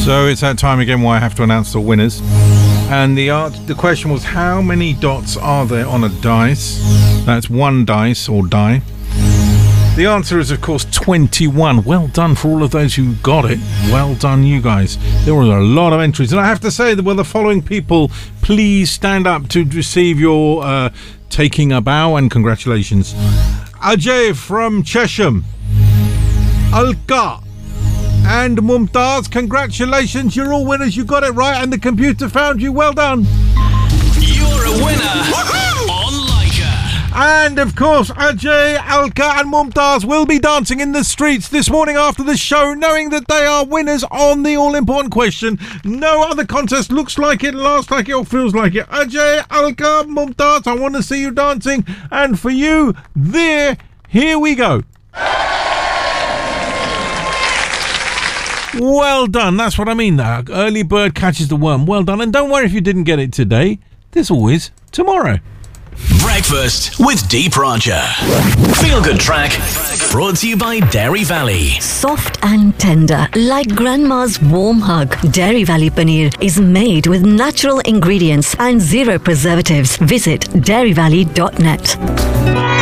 So it's that time again where I have to announce the winners. And the question was, how many dots are there on a dice? That's one dice or die. The answer is, of course, 21. Well done for all of those who got it. Well done, you guys. There were a lot of entries. And I have to say that, well, the following people, please stand up to receive your taking a bow and congratulations. Ajay from Chesham. Alka and Mumtaz, congratulations. You're all winners. You got it right and the computer found you. Well done. You're a winner on Leica. And of course, Ajay, Alka and Mumtaz will be dancing in the streets this morning after the show, knowing that they are winners on the all-important question. No other contest looks like it, lasts like it, or feels like it. Ajay, Alka, Mumtaz, I want to see you dancing. And for you, here we go. Well done. That's what I mean. That early bird catches the worm. Well done. And don't worry if you didn't get it today. There's always tomorrow. Breakfast with Deep Rancher. Feel Good Track. Brought to you by Dairy Valley. Soft and tender, like grandma's warm hug. Dairy Valley Paneer is made with natural ingredients and zero preservatives. Visit dairyvalley.net.